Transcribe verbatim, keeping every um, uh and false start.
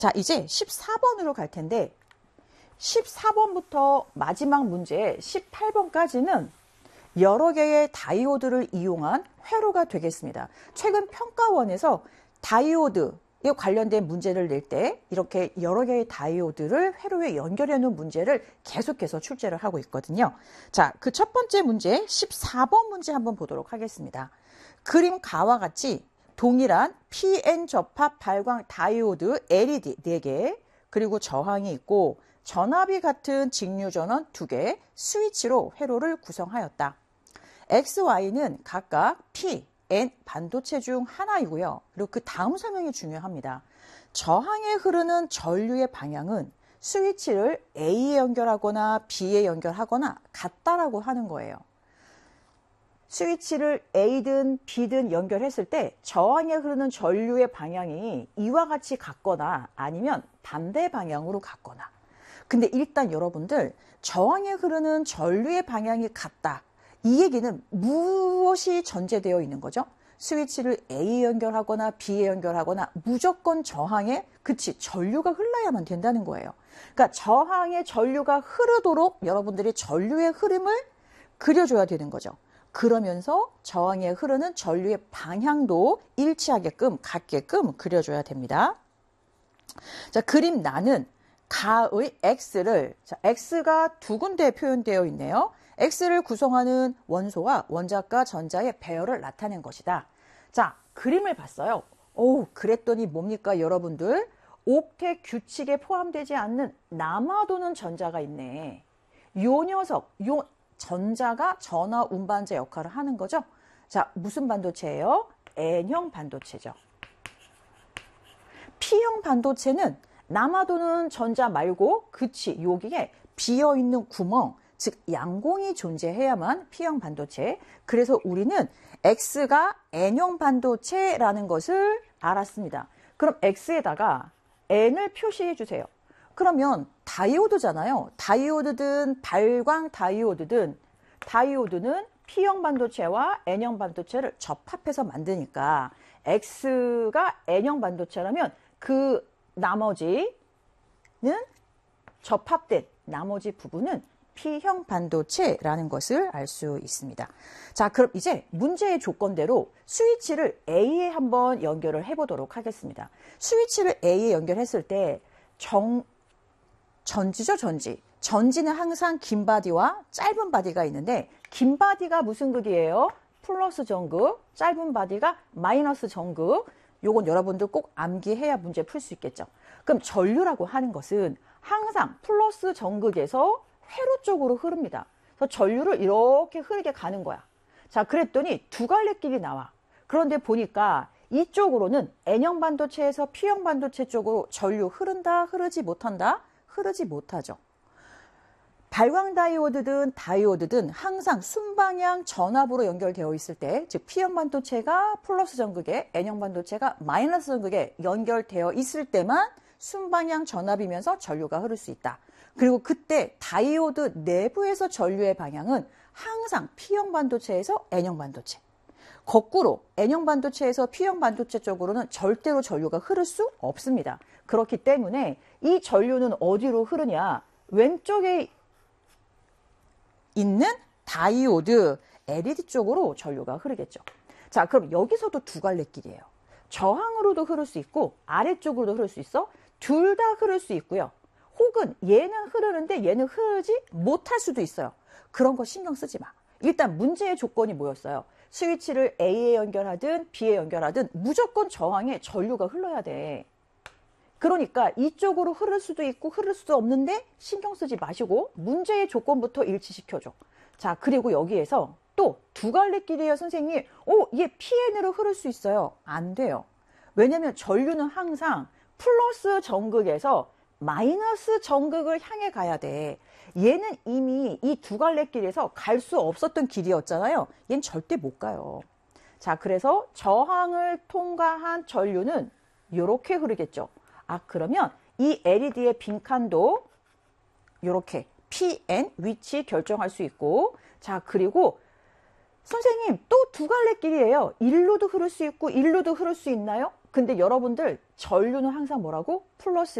자, 이제 십사 번으로 갈 텐데 십사 번부터 마지막 문제 십팔 번까지는 여러 개의 다이오드를 이용한 회로가 되겠습니다. 최근 평가원에서 다이오드에 관련된 문제를 낼 때 이렇게 여러 개의 다이오드를 회로에 연결해 놓은 문제를 계속해서 출제를 하고 있거든요. 자, 그 첫 번째 문제 십사 번 문제 한번 보도록 하겠습니다. 그림 가와 같이 동일한 피엔 접합 발광 다이오드 엘이디 네 개, 그리고 저항이 있고 전압이 같은 직류 전원 두 개, 스위치로 회로를 구성하였다. X, Y는 각각 P, N 반도체 중 하나이고요. 그리고 그 다음 설명이 중요합니다. 저항에 흐르는 전류의 방향은 스위치를 A에 연결하거나 B에 연결하거나 같다라고 하는 거예요. 스위치를 A든 B든 연결했을 때 저항에 흐르는 전류의 방향이 이와 같이 같거나 아니면 반대 방향으로 같거나. 근데 일단 여러분들 저항에 흐르는 전류의 방향이 같다. 이 얘기는 무엇이 전제되어 있는 거죠? 스위치를 A에 연결하거나 B에 연결하거나 무조건 저항에 그치 전류가 흘러야만 된다는 거예요. 그러니까 저항에 전류가 흐르도록 여러분들이 전류의 흐름을 그려줘야 되는 거죠. 그러면서 저항에 흐르는 전류의 방향도 일치하게끔 같게끔 그려줘야 됩니다. 자, 그림 나는 가의 X를, 자, X가 두 군데 표현되어 있네요. X를 구성하는 원소와 원자과 전자의 배열을 나타낸 것이다. 자, 그림을 봤어요. 오, 그랬더니 뭡니까 여러분들? 옥텟 규칙에 포함되지 않는 남아도는 전자가 있네. 요 녀석, 요 전자가 전화 운반자 역할을 하는 거죠. 자, 무슨 반도체예요? N형 반도체죠. P형 반도체는 남아도는 전자 말고 그치 여기에 비어있는 구멍, 즉 양공이 존재해야만 P형 반도체. 그래서 우리는 X가 N형 반도체라는 것을 알았습니다. 그럼 X에다가 N을 표시해 주세요. 그러면 다이오드잖아요. 다이오드든 발광 다이오드든 다이오드는 P형 반도체와 N형 반도체를 접합해서 만드니까 X가 N형 반도체라면 그 나머지는 접합된 나머지 부분은 P형 반도체라는 것을 알 수 있습니다. 자, 그럼 이제 문제의 조건대로 스위치를 A에 한번 연결을 해보도록 하겠습니다. 스위치를 A에 연결했을 때 정, 전지죠, 전지. 전지는 항상 긴 바디와 짧은 바디가 있는데 긴 바디가 무슨 극이에요? 플러스 전극, 짧은 바디가 마이너스 전극. 요건 여러분들 꼭 암기해야 문제 풀 수 있겠죠. 그럼 전류라고 하는 것은 항상 플러스 전극에서 회로 쪽으로 흐릅니다. 그래서 전류를 이렇게 흐르게 가는 거야. 자, 그랬더니 두 갈래길이 나와. 그런데 보니까 이쪽으로는 N형 반도체에서 P형 반도체 쪽으로 전류 흐른다, 흐르지 못한다? 흐르지 못하죠. 발광 다이오드든 다이오드든 항상 순방향 전압으로 연결되어 있을 때, 즉 P형 반도체가 플러스 전극에 N형 반도체가 마이너스 전극에 연결되어 있을 때만 순방향 전압이면서 전류가 흐를 수 있다. 그리고 그때 다이오드 내부에서 전류의 방향은 항상 P형 반도체에서 N형 반도체. 거꾸로 N형 반도체에서 P형 반도체 쪽으로는 절대로 전류가 흐를 수 없습니다. 그렇기 때문에 이 전류는 어디로 흐르냐? 왼쪽에 있는 다이오드 엘이디 쪽으로 전류가 흐르겠죠. 자, 그럼 여기서도 두 갈래 길이에요. 저항으로도 흐를 수 있고 아래쪽으로도 흐를 수 있어. 둘 다 흐를 수 있고요. 혹은 얘는 흐르는데 얘는 흐르지 못할 수도 있어요. 그런 거 신경 쓰지 마. 일단 문제의 조건이 뭐였어요? 스위치를 A에 연결하든 B에 연결하든 무조건 저항에 전류가 흘러야 돼. 그러니까 이쪽으로 흐를 수도 있고 흐를 수도 없는데 신경 쓰지 마시고 문제의 조건부터 일치시켜줘. 자, 그리고 여기에서 또 두 갈래 길이에요, 선생님. 오, 얘 피엔으로 흐를 수 있어요. 안 돼요. 왜냐면 전류는 항상 플러스 전극에서 마이너스 전극을 향해 가야 돼. 얘는 이미 이 두 갈래 길에서 갈 수 없었던 길이었잖아요. 얘는 절대 못 가요. 자, 그래서 저항을 통과한 전류는 이렇게 흐르겠죠. 아, 그러면 이 엘이디의 빈칸도 이렇게 피엔 위치 결정할 수 있고, 자, 그리고 선생님 또 두 갈래 길이에요. 일로도 흐를 수 있고 일로도 흐를 수 있나요? 근데 여러분들 전류는 항상 뭐라고? 플러스